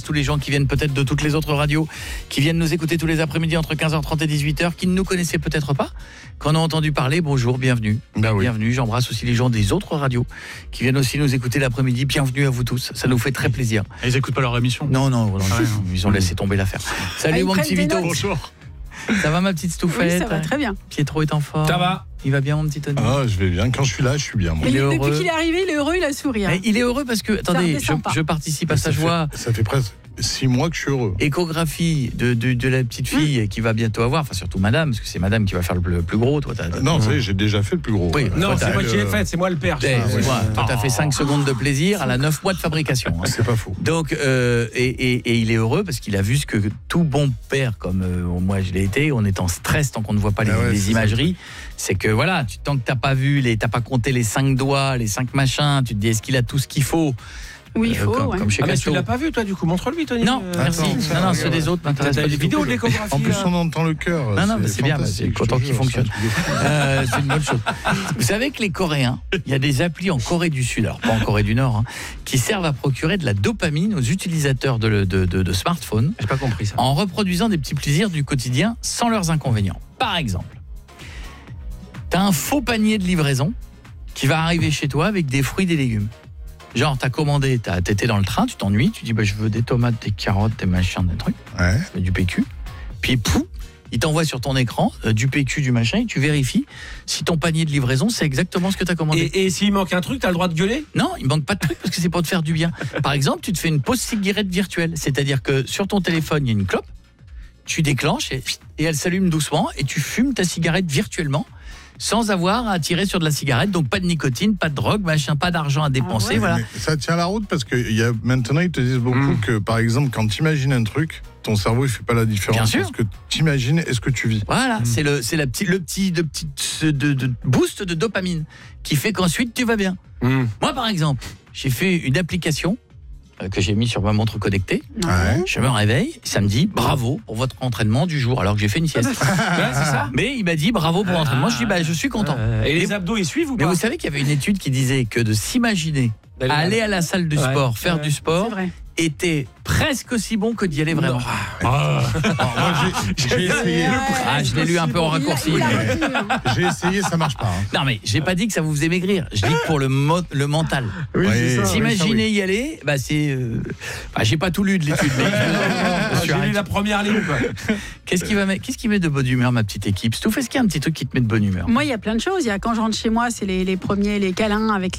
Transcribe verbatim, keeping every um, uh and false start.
tous les gens qui viennent peut-être de toutes les autres radios, qui viennent nous écouter tous les après-midi entre quinze heures trente et dix-huit heures, qui ne nous connaissaient peut-être pas, qu'on a entendu parler. Bonjour, bienvenue. Ben oui. Bienvenue. J'embrasse aussi les gens des autres radios qui viennent aussi nous écouter l'après-midi. Bienvenue à vous tous. Ça nous fait très plaisir. Et ils n'écoutent pas leur émission. Non, non, non, Ah ouais, non. ils ont laissé tomber l'affaire. Salut Ah, mon ils petit prennent des Vito. notes. Bonjour. Ça va ma petite Stouffette? Oui, ça va très bien. Pietro est en forme. Ça va. Il va bien mon petit Tony? Ah, je vais bien. Quand je suis là, je suis bien. Moi. Et Il est depuis heureux. qu'il est arrivé, il est heureux, il a souri. Hein. Mais il est heureux parce que, attendez, je, sympa. je participe à sa ça, joie. fait, ça fait presque six mois que je suis heureux. Échographie de, de, de la petite fille qui va bientôt avoir, enfin surtout madame, parce que c'est madame qui va faire le, le plus gros. Toi, t'as, t'as, Non, ça y est, j'ai déjà fait le plus gros. Oui, Euh, Non, Toi, c'est t'as moi qui le- l'ai fait, c'est moi le père. Eh, Ah, c'est ouais. moi. Toi, t'as Oh. fait cinq secondes de plaisir, elle a neuf mois de fabrication. Hein. C'est pas faux. Donc, euh, et, et, et il est heureux parce qu'il a vu ce que tout bon père, comme euh, moi je l'ai été, on est en stress tant qu'on ne voit pas les, Ah ouais, les c'est imageries. C'est que voilà, tu, tant que t'as pas vu, les, t'as pas compté les cinq doigts, les cinq machins, tu te dis est-ce qu'il a tout ce qu'il faut? Oui, il Euh, faut, comme, ouais. comme chez Ah, mais tu Casto. l'as pas vu, toi, du coup, montre-lui, Tony. Non, Euh, merci. attends, Non, non, ça, ceux regarde. des autres m'intéressent T'as pas des du vidéos tout. de l'échographie. En plus, là. on entend le cœur. Non, non, mais c'est bien, fantastique, c'est content je te qu'il jure, fonctionne. c'est un truc de fou. Euh, c'est une bonne chose. Vous savez que les Coréens, il y a des applis en Corée du Sud, alors pas en Corée du Nord, hein, qui servent à procurer de la dopamine aux utilisateurs de, de, de, de smartphones J'ai pas compris ça. en reproduisant des petits plaisirs du quotidien sans leurs inconvénients. Par exemple, tu as un faux panier de livraison qui va arriver chez toi avec des fruits et des légumes. Genre, tu as commandé, tu étais dans le train, tu t'ennuies, tu dis bah, je veux des tomates, des carottes, des machins, des trucs, Ouais. du P Q. Puis pouf, il t'envoie sur ton écran euh, du P Q, du machin, et tu vérifies si ton panier de livraison, c'est exactement ce que tu as commandé. Et, et s'il manque un truc, t'as le droit de gueuler? Non, il manque pas de trucs parce que c'est pour te faire du bien. Par exemple, tu te fais une pause cigarette virtuelle, c'est-à-dire que sur ton téléphone, il y a une clope, tu déclenches et, et elle s'allume doucement et tu fumes ta cigarette virtuellement sans avoir à tirer sur de la cigarette, donc pas de nicotine, pas de drogue, machin, pas d'argent à dépenser, ouais. voilà. Mais ça tient la route parce que y a, maintenant, ils te disent beaucoup Mm. que, par exemple, quand tu imagines un truc, ton cerveau, il fait pas la différence. Bien sûr. Parce que tu imagines et ce que tu vis. Voilà, c'est le c'est la petite le petit de petit de, de boost de dopamine qui fait qu'ensuite tu vas bien. Mmh. Moi par exemple, j'ai fait une application euh, que j'ai mis sur ma montre connectée. Ouais. Je me réveille, ça me dit bravo pour votre entraînement du jour alors que j'ai fait une sieste. Ouais, c'est ça. Mais il m'a dit bravo pour l'entraînement, je dis bah je suis content. Euh, et Mais- les abdos, ils suivent ou Mais pas? vous savez qu'il y avait une étude qui disait que de s'imaginer D'aller aller à la salle de Ouais. sport, faire Ouais. du sport C'est vrai. était presque aussi bon que d'y aller vraiment. Ah. Alors, moi, j'ai j'ai essayé. Ah, je l'ai lu un peu en raccourci. Il a- il a mais- retenu, hein. J'ai essayé, ça marche pas. hein. Non mais j'ai pas dit que ça vous faisait maigrir, je dis que pour le mo- le mental. Oui, Ouais. c'est ça. Si- S'imaginer oui. y aller, bah c'est euh, bah, j'ai pas tout lu de l'étude mais je me- je me Ah, suis J'ai lu arrêté. la première ligne, quoi. Qu'est-ce qui va mettre qu'est-ce qui met de bonne humeur ma petite équipe? Stouff, est-ce qu'il y a un petit truc qui te met de bonne humeur? Moi, il y a plein de choses. Il y a quand je rentre chez moi, c'est les, les premiers, les câlins avec